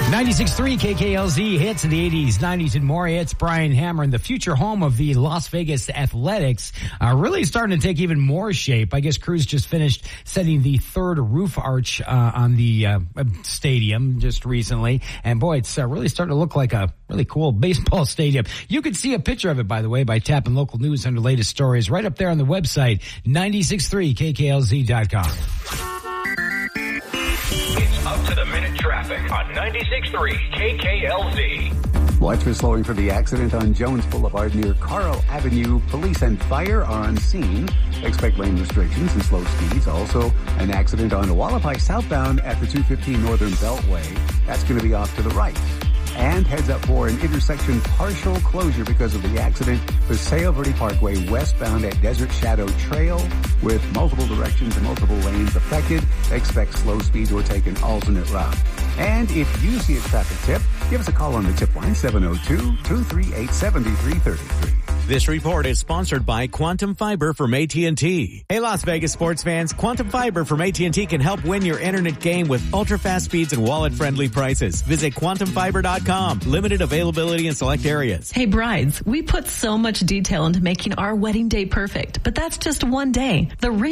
96.3 KKLZ hits in the 80s, 90s, and more. It's Brian Hammer, and the future home of the Las Vegas Athletics really starting to take even more shape. I guess crews just finished setting the third roof arch on the stadium just recently. And boy, it's really starting to look like a really cool baseball stadium. You can see a picture of it, by the way, by tapping local news under latest stories right up there on the website, 963KKLZ.com. It's up to the minute traffic on 96.3 KKLZ. Watch for slowing for the accident on Jones Boulevard near Carl Avenue. Police and fire are on scene. Expect lane restrictions and slow speeds. Also, an accident on Wallapai southbound at the 215 Northern Beltway. That's going to be off to the right. And heads up for an intersection partial closure because of the accident. Paseo Verde Parkway westbound at Desert Shadow Trail with multiple directions and multiple lanes affected. Expect slow speeds or take an alternate route. And if you see a traffic tip, give us a call on the tip line 702-238-7333. This report is sponsored by Quantum Fiber from AT&T. Hey, Las Vegas sports fans, Quantum Fiber from AT&T can help win your internet game with ultra-fast speeds and wallet-friendly prices. Visit quantumfiber.com. Limited availability in select areas. Hey, brides, we put so much detail into making our wedding day perfect, but that's just one day. The